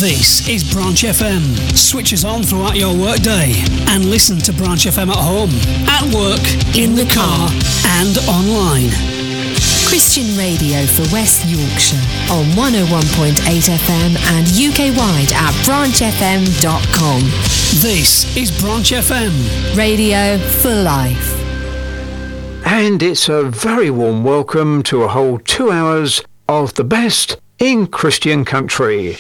This is Branch FM. Switch us on throughout your workday and listen to Branch FM at home, at work, in the car and online. Christian radio for West Yorkshire on 101.8 FM and UK-wide at branchfm.com. This is Branch FM. Radio for life. And it's a very warm welcome to a whole 2 hours of the best in Christian country.